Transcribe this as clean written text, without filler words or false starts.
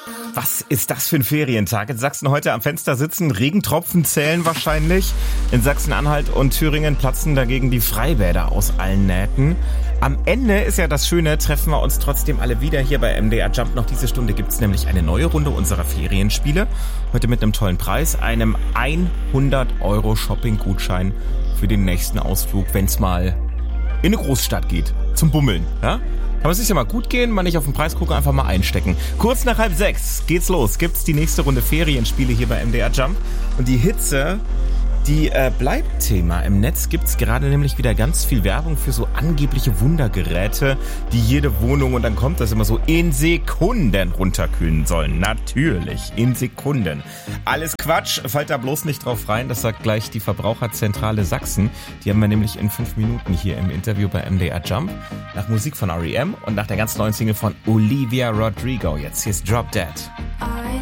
Was ist das für ein Ferientag? In Sachsen heute am Fenster sitzen, Regentropfen zählen wahrscheinlich. In Sachsen-Anhalt und Thüringen platzen dagegen die Freibäder aus allen Nähten. Am Ende ist ja das Schöne, treffen wir uns trotzdem alle wieder hier bei MDR Jump. Noch diese Stunde gibt's nämlich eine neue Runde unserer Ferienspiele. Heute mit einem tollen Preis, einem 100€ Shopping-Gutschein für den nächsten Ausflug, wenn's mal in eine Großstadt geht, zum Bummeln, ja? Kann man sich ja mal gut gehen, mal nicht auf den Preis gucken, einfach mal einstecken. Kurz nach 5:30 geht's los, gibt's die nächste Runde Ferienspiele hier bei MDR Jump. Und die Hitze, die bleibt Thema. Im Netz gibt's gerade nämlich wieder ganz viel Werbung für so angebliche Wundergeräte, die jede Wohnung, und dann kommt das immer so, in Sekunden runterkühlen sollen. Natürlich, in Sekunden. Alles Quatsch, fallt da bloß nicht drauf rein, das sagt gleich die Verbraucherzentrale Sachsen. Die haben wir nämlich in 5 Minuten hier im Interview bei MDR Jump. Nach Musik von R.E.M. und nach der ganz neuen Single von Olivia Rodrigo. Jetzt hier ist Drop Dead.